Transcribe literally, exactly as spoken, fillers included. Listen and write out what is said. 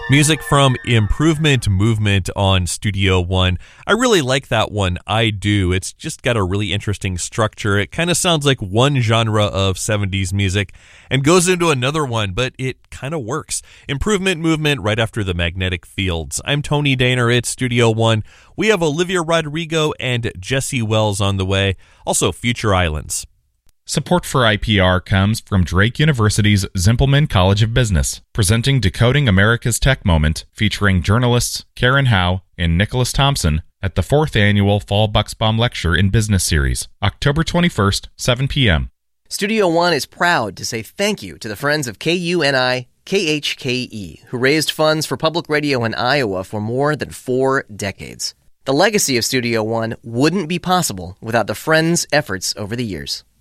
Music from Improvement Movement on Studio One. I really like that one. I do. It's just got a really interesting structure. It kind of sounds like one genre of seventies music and goes into another one, but it kind of works. Improvement Movement right after the Magnetic Fields. I'm Tony Daner. It's Studio One. We have Olivia Rodrigo and Jesse Wells on the way. Also, Future Islands. Support for I P R comes from Drake University's Zimpelman College of Business, presenting Decoding America's Tech Moment, featuring journalists Karen Howe and Nicholas Thompson at the fourth Annual Fall Bucksbaum Lecture in Business Series, October twenty-first, seven p.m. Studio One is proud to say thank you to the friends of K U N I K H K E, who raised funds for public radio in Iowa for more than four decades. The legacy of Studio One wouldn't be possible without the friends' efforts over the years.